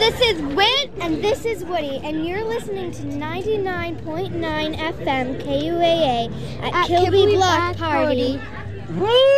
This is Whit, and this is Woody, and you're listening to 99.9 FM KUAA at Kilby Block Party. Woo!